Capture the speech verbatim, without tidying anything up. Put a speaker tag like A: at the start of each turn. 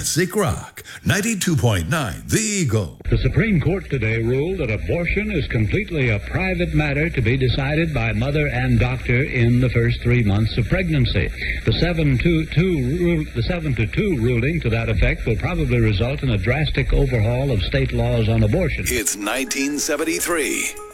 A: Classic Rock, ninety-two point nine The Eagle.
B: The Supreme Court today ruled that abortion is completely a private matter to be decided by mother and doctor in the first three months of pregnancy. The seven to two, the seven to two ruling to that effect will probably result in a drastic overhaul of state laws on abortion.
A: It's nineteen seventy-three.